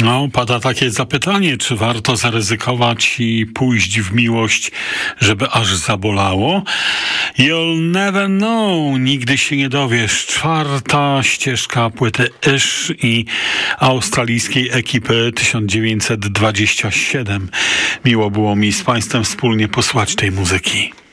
No, pada takie zapytanie, czy warto zaryzykować i pójść w miłość, żeby aż zabolało? You'll never know, nigdy się nie dowiesz. Czwarta ścieżka płyty Ish i australijskiej ekipy 1927. Miło było mi z Państwem wspólnie posłuchać tej muzyki.